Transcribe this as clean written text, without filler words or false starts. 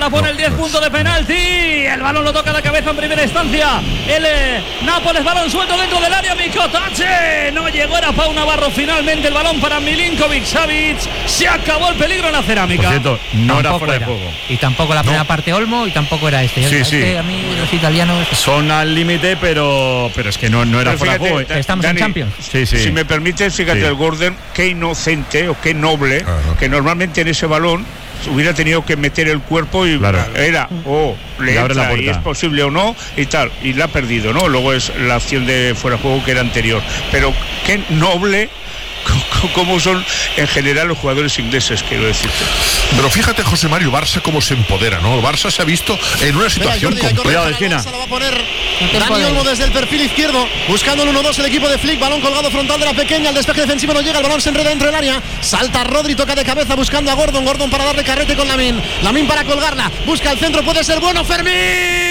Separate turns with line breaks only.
pone el 10 puntos de penalti. El balón lo toca de cabeza en primera instancia. El Nápoles, balón suelto dentro del área. Mikotache. No llegó, era Pau Navarro. Finalmente el balón para Milinkovic-Savic. Se acabó el peligro en la cerámica.
Por cierto, no era
Tampoco
fuera de juego.
Y tampoco la primera parte Olmo y tampoco era este.
Sí, sí.
A mí los italianos
son al límite, pero es que no era
Pero
fuera de juego.
Estamos
Dani,
en Champions.
Sí.
Si me permite, fíjate,
Sí.
el Gordon, qué inocente o qué noble, que normalmente en ese balón hubiera tenido que meter el cuerpo y
Claro.
era le
abre la
entra y
puerta.
es posible o no y tal, y la ha perdido, ¿no? Luego es la acción de fuera de juego que era anterior, pero qué noble como son en general los jugadores ingleses, quiero decirte.
Pero fíjate, José Mario, Barça cómo se empodera, ¿no? El Barça se ha visto en una situación compleja.
Cuidado de esquina.
Se la va a poner Dani Olmo desde el perfil izquierdo, buscando el 1-2 el equipo de Flick, balón colgado frontal de la pequeña, el despeje defensivo no llega, el balón se enreda dentro del área, salta Rodri, toca de cabeza buscando a Gordon para darle carrete con Lamine para colgarla, busca el centro, puede ser bueno, Fermín.